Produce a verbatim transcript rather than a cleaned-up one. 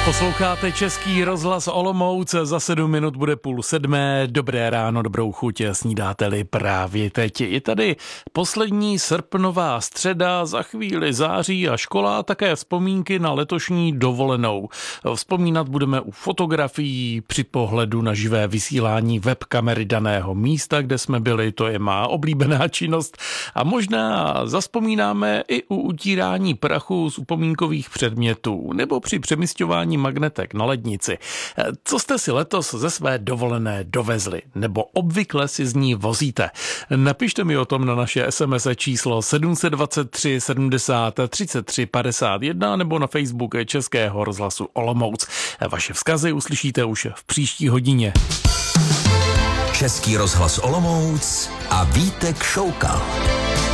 Posloucháte Český rozhlas Olomouc, za sedm minut bude půl sedmé. Dobré ráno, dobrou chuť, snídáte-li právě teď. Je tady poslední srpnová středa, za chvíli září a škola, také vzpomínky na letošní dovolenou. Vzpomínat budeme u fotografií při pohledu na živé vysílání webkamery daného místa, kde jsme byli, to je má oblíbená činnost. A možná zazpomínáme i u utírání prachu z upomínkových předmětů nebo při přemisťování magnetek na lednici. Co jste si letos ze své dovolené dovezli nebo obvykle si z ní vozíte? Napište mi o tom na naše es em es číslo sedm dva tři sedmdesát třicet tři padesát jedna nebo na Facebook Českého rozhlasu Olomouc. Vaše vzkazy uslyšíte už v příští hodině. Český rozhlas Olomouc a Vítek Šoukal.